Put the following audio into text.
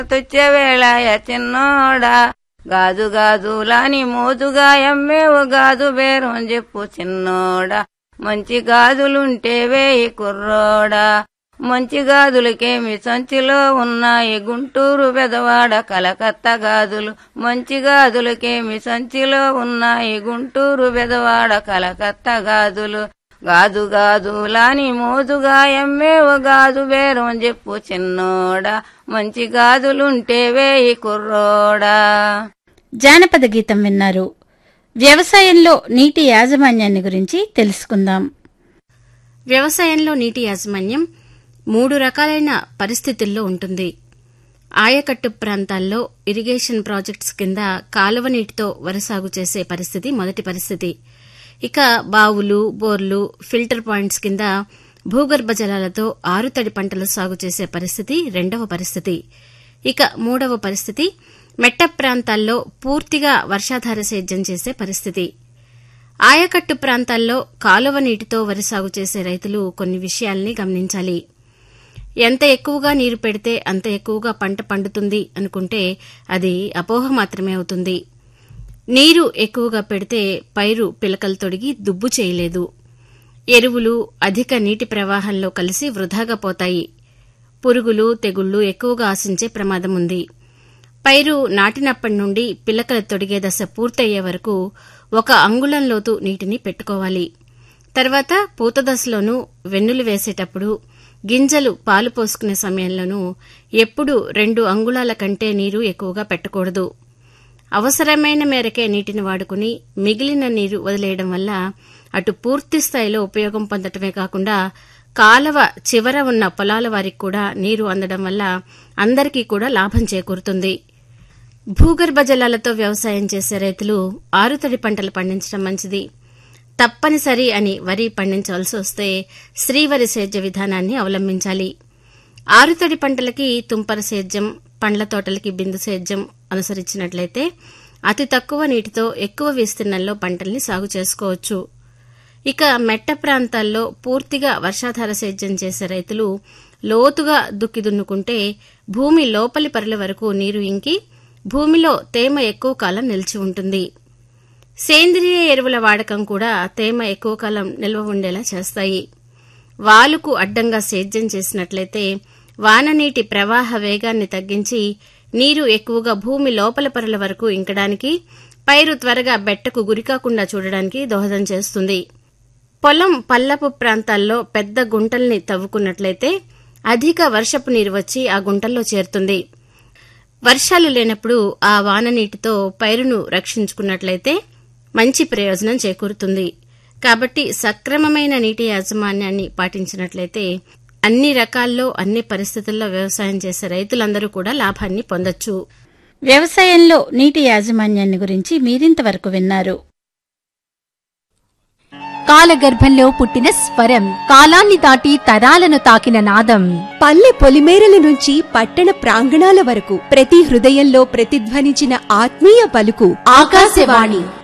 తుచ్చే వేళాయ చిన్నోడా, గాజు గాజులాని మోజుగా ఎమ్మేవు గాజు బేరం చెప్పు చిన్నోడా, మంచి గాజులుంటే వేయి కుర్రోడా, మంచి గాజులకేమి సంచిలో ఉన్నాయి గుంటూరు బెదవాడ కలకత్తా గాజులు, మంచి గాజులకేమి సంచిలో ఉన్నాయి గుంటూరు బెదవాడ కలకత్తా గాజులు, గాజు గాజులాని మోజుగా ఎమ్మేవు గాజు బేరం చెప్పు చిన్నోడా, మంచి గాజులుంటే వేయి కుర్రోడా. జానపద గీతం విన్నారు. వ్యవసాయంలో నీటి యాజమాన్యాన్ని గురించి తెలుసుకుందాం. వ్యవసాయంలో నీటి యాజమాన్యం 3 రకాలైన పరిస్థితుల్లో ఉంటుంది. ఆయకట్టు ప్రాంతాల్లో ఇరిగేషన్ ప్రాజెక్ట్స్ కింద కాలువ నీటితో వరి సాగు చేసే పరిస్థితి మొదటి పరిస్థితి. ఇక బావులు, బోర్లు, ఫిల్టర్ పాయింట్స్ కింద భూగర్భ జలాలతో ఆరుతడి పంటలు సాగు చేసే పరిస్థితి రెండవ పరిస్థితి. ఇక మూడవ పరిస్థితి మెట్ట ప్రాంతాల్లో పూర్తిగా వర్షాధార సేద్యం చేసే పరిస్థితి. ఆయకట్టు ప్రాంతాల్లో కాలువ నీటితో వరి సాగు చేసే రైతులు కొన్ని విషయాల్ని గమనించాలి. ఎంత ఎక్కువగా నీరు పెడితే అంత ఎక్కువగా పంట పండుతుంది అనుకుంటే అది అపోహ మాత్రమే అవుతుంది. నీరు ఎక్కువగా పెడితే పైరు పిలకలు తొడిగి దుబ్బు చేయలేదు. ఎరువులు అధిక నీటి ప్రవాహంలో కలిసి వృధాగా పోతాయి. పురుగులు, తెగుళ్లు ఎక్కువగా ఆశించే ప్రమాదం ఉంది. పైరు నాటినప్పటి నుండి పిలకల తొడిగే దశ పూర్తయ్యే వరకు 1 అంగుళం లోతు నీటిని పెట్టుకోవాలి. తర్వాత పూత దశలోనూ, వెన్నులు వేసేటప్పుడు, గింజలు పాలు పోసుకునే సమయంలోనూ ఎప్పుడూ 2 అంగుళాల కంటే నీరు ఎక్కువగా పెట్టకూడదు. అవసరమైన మేరకే నీటిని వాడుకుని మిగిలిన నీరు వదిలేయడం వల్ల అటు పూర్తి స్థాయిలో ఉపయోగం పొందటమే కాకుండా కాలవ చివర ఉన్న పొలాల వారికి కూడా నీరు అందడం వల్ల అందరికీ కూడా లాభం చేకూరుతుంది. భూగర్భ జలాలతో వ్యవసాయం చేసే రైతులు ఆరుతడి పంటలు పండించడం మంచిది. తప్పనిసరి అని వరి పండించవలసి వస్తే శ్రీవరి సేద్య విధానాన్ని అవలంబించాలి. ఆరుతడి పంటలకి తుంపర సేద్యం, పండ్ల తోటలకి బిందు సేద్యం అనుసరించినట్లయితే అతి తక్కువ నీటితో ఎక్కువ విస్తీర్ణంలో పంటల్ని సాగు చేసుకోవచ్చు. ఇక మెట్ట ప్రాంతాల్లో పూర్తిగా వర్షాధార సేద్యం చేసే రైతులు లోతుగా దుక్కి దున్నుకుంటే భూమి లోపలి పొరల వరకు నీరు ఇంకి భూమిలో తేమ ఎక్కువ కాలం నిలిచి ఉంటుంది. సేంద్రియ ఎరువుల వాడకం కూడా తేమ ఎక్కువ కాలం నిల్వ ఉండేలా చేస్తాయి. వాలుకు అడ్డంగా సేద్యం చేసినట్లయితే వాననీటి ప్రవాహ వేగాన్ని తగ్గించి నీరు ఎక్కువగా భూమి లోపల పొరల వరకు ఇంకడానికి, పైరు త్వరగా బెట్టకు గురికాకుండా చూడడానికి దోహదం చేస్తుంది. పొలం పల్లపు ప్రాంతాల్లో పెద్ద గుంటల్ని తవ్వుకున్నట్లయితే అధిక వర్షపు నీరు వచ్చి ఆ గుంటల్లో చేరుతుంది. వర్షాలు లేనప్పుడు ఆ వాననీటితో పైరును రక్షించుకున్నట్లయితే మంచి ప్రయోజనం చేకూరుతుంది. కాబట్టి సక్రమమైన నీటి యాజమాన్యాన్ని పాటించినట్లయితే అన్ని రకాల్లో, అన్ని పరిస్థితుల్లో వ్యవసాయం చేసే రైతులందరూ కూడా లాభాన్ని పొందొచ్చు. వ్యవసాయంలో నీటి యాజమాన్యాన్ని గురించి మీరింతవరకు విన్నారు. కాలగర్భంలో పుట్టిన స్వరం, కాలాన్ని దాటి తరాలను తాకిన నాదం, పల్లె పొలిమేరల నుంచి పట్టణ ప్రాంగణాల వరకు ప్రతి హృదయంలో ప్రతిధ్వనించిన ఆత్మీయ పలుకు ఆకాశవాణి.